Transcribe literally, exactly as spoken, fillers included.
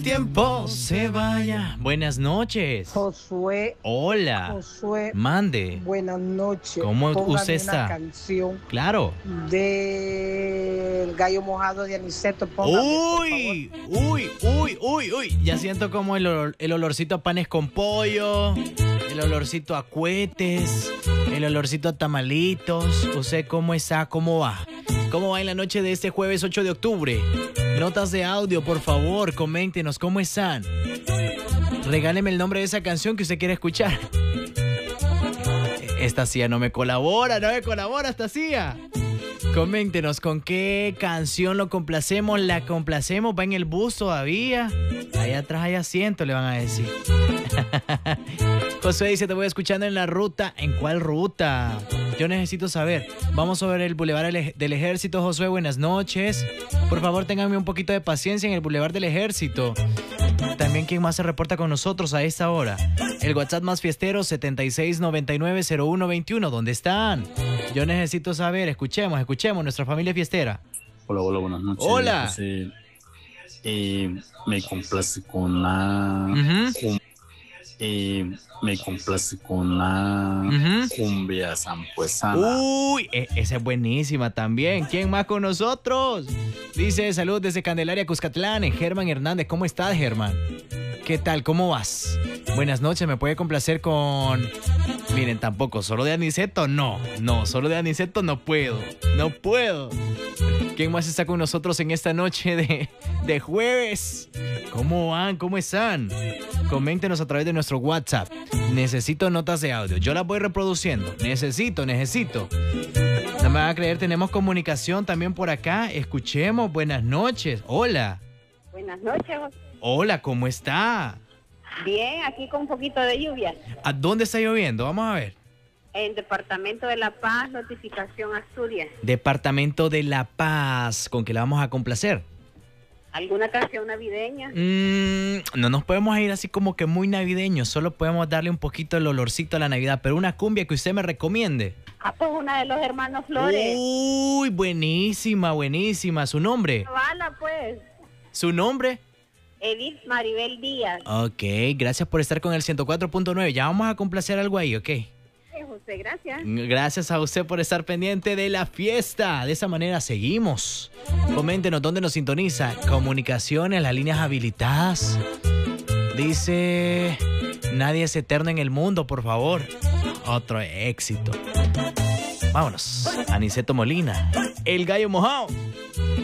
Tiempo se vaya. Buenas noches. Josué. Hola. Josué. Mande. Buenas noches. ¿Cómo Póngame usted está? Una canción Claro. del Gallo Mojado de Aniceto. Póngame, Uy, uy, uy, uy, uy. Ya siento como el, olor, el olorcito a panes con pollo, el olorcito a cohetes, el olorcito a tamalitos. ¿Usted cómo está? ¿Cómo va? ¿Cómo va en la noche de este jueves ocho de octubre? Notas de audio, por favor, coméntenos cómo están. Regáleme el nombre de esa canción que usted quiere escuchar. Esta C I A no me colabora, no me colabora esta C I A. Coméntenos con qué canción lo complacemos. La complacemos, va en el bus todavía. Allá atrás hay asiento, le van a decir. José dice, te voy escuchando en la ruta. ¿En cuál ruta? Yo necesito saber. Vamos sobre el Boulevard del Ejército. Josué, buenas noches. Por favor, ténganme un poquito de paciencia en el Boulevard del Ejército. También, ¿quién más se reporta con nosotros a esta hora? El WhatsApp más fiestero, setenta y seis noventa y nueve cero uno veintiuno. ¿Dónde están? Yo necesito saber. Escuchemos, escuchemos nuestra familia fiestera. Hola, hola, buenas noches. Hola. José, eh, me complace con la... Uh-huh. cum- eh, me complace con la Uh-huh. cumbia sampuesana. Uy, e- esa es buenísima también. ¿Quién más con nosotros? Dice, salud desde Candelaria, Cuscatlán. Germán Hernández, ¿cómo estás, Germán? ¿Qué tal? ¿Cómo vas? Buenas noches, ¿me puede complacer con...? Miren, tampoco, ¿solo de Aniceto? No, no, solo de Aniceto no puedo. No puedo. ¿Quién más está con nosotros en esta noche de, de jueves? ¿Cómo van? ¿Cómo están? Coméntenos a través de nuestro WhatsApp. Necesito notas de audio. Yo las voy reproduciendo. Necesito, necesito. No me van a creer, tenemos comunicación también por acá. Escuchemos. Buenas noches. Hola. Buenas noches, José. Hola, ¿cómo está? Bien, aquí con un poquito de lluvia. ¿A dónde está lloviendo? Vamos a ver. En Departamento de La Paz, notificación Asturias. Departamento de La Paz. ¿Con qué la vamos a complacer? ¿Alguna canción navideña? Mm, no nos podemos ir así como que muy navideños. Solo podemos darle un poquito el olorcito a la Navidad. Pero una cumbia que usted me recomiende. Ah, pues una de los hermanos Flores. Uy, buenísima, buenísima. ¿Su nombre? Bala, pues. ¿Su nombre? Edith Maribel Díaz. Ok, gracias por estar con el ciento cuatro punto nueve. Ya vamos a complacer algo ahí, ¿ok? Eh, José, gracias. Gracias a usted por estar pendiente de la fiesta. De esa manera seguimos. Coméntenos dónde nos sintoniza. Comunicaciones, las líneas habilitadas. Dice, nadie es eterno en el mundo, por favor. Otro éxito. Vámonos. Aniceto Molina, el Gallo Mojado.